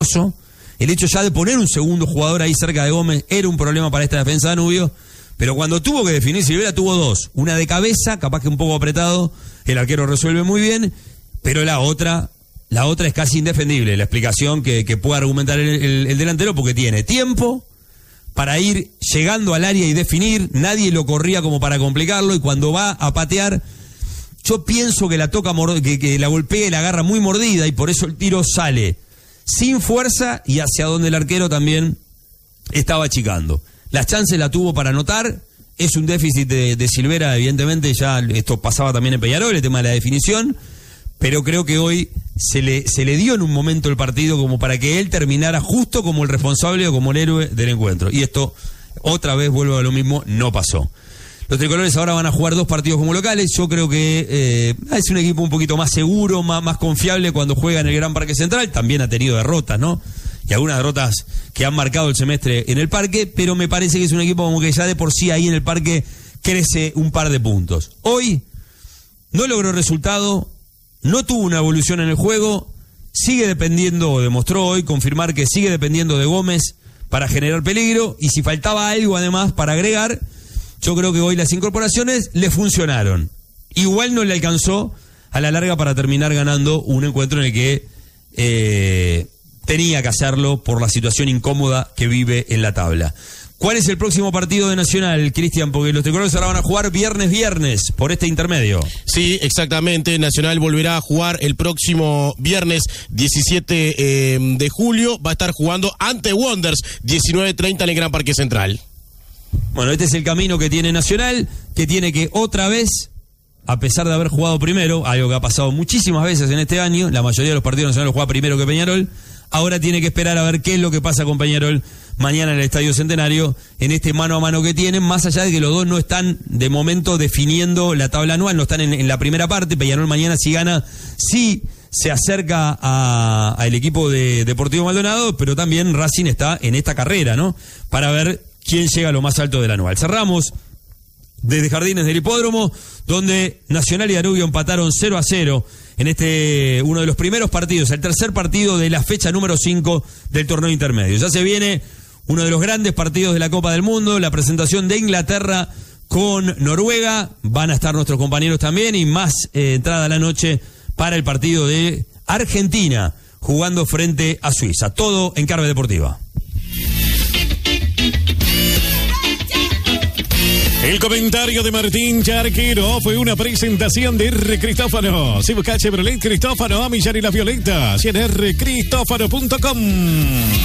El hecho ya de poner un segundo jugador ahí cerca de Gómez era un problema para esta defensa de Danubio, pero cuando tuvo que definir Silvera tuvo dos. Una de cabeza, capaz que un poco apretado, el arquero resuelve muy bien, pero la otra es casi indefendible, la explicación que puede argumentar el delantero, porque tiene tiempo para ir llegando al área y definir, nadie lo corría como para complicarlo, y cuando va a patear, yo pienso que la toca, que la golpea y la agarra muy mordida, y por eso el tiro sale sin fuerza y hacia donde el arquero también estaba achicando. Las chances la tuvo para anotar, es un déficit de Silvera, evidentemente, ya esto pasaba también en Peñarol, el tema de la definición, pero creo que hoy se le dio en un momento el partido como para que él terminara justo como el responsable o como el héroe del encuentro. Y esto, otra vez vuelvo a lo mismo, no pasó. Los tricolores ahora van a jugar 2 partidos como locales. Yo creo que es un equipo un poquito más seguro, más confiable cuando juega en el Gran Parque Central. También ha tenido derrotas, ¿no? Y algunas derrotas que han marcado el semestre en el Parque, pero me parece que es un equipo como que ya de por sí ahí en el Parque crece un par de puntos. Hoy no logró resultado, no tuvo una evolución en el juego, sigue dependiendo, o demostró hoy confirmar que sigue dependiendo de Gómez para generar peligro, y si faltaba algo además para agregar, yo creo que hoy las incorporaciones le funcionaron. Igual no le alcanzó a la larga para terminar ganando un encuentro en el que tenía que hacerlo por la situación incómoda que vive en la tabla. ¿Cuál es el próximo partido de Nacional, Cristian? Porque los tricolores ahora van a jugar viernes por este intermedio. Sí, exactamente. Nacional volverá a jugar el próximo viernes 17 de julio. Va a estar jugando ante Wanderers 19:30 en el Gran Parque Central. Bueno, este es el camino que tiene Nacional, que tiene que otra vez, a pesar de haber jugado primero, algo que ha pasado muchísimas veces en este año, la mayoría de los partidos nacionales juega primero que Peñarol, ahora tiene que esperar a ver qué es lo que pasa con Peñarol mañana en el Estadio Centenario, en este mano a mano que tienen, más allá de que los dos no están de momento definiendo la tabla anual, no están en la primera parte. Peñarol mañana, si gana, sí se acerca al equipo de Deportivo Maldonado, pero también Racing está en esta carrera, ¿no? Para ver quién llega a lo más alto del anual. Cerramos desde Jardines del Hipódromo, donde Nacional y Danubio empataron 0-0 en uno de los primeros partidos, el tercer partido de la fecha número 5 del torneo intermedio. Ya se viene uno de los grandes partidos de la Copa del Mundo, la presentación de Inglaterra con Noruega. Van a estar nuestros compañeros también, y más entrada a la noche para el partido de Argentina jugando frente a Suiza. Todo en Carve Deportiva. El comentario de Martín Charquero fue una presentación de R. Cristófano. Si busca Chevrolet Cristófano, a Millán y las Violetas, y en rcristófano.com.